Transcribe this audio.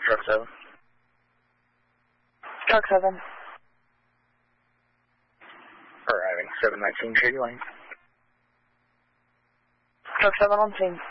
Truck 7. Truck 7. Arriving, 719 Shady Lane. Truck 7 on scene.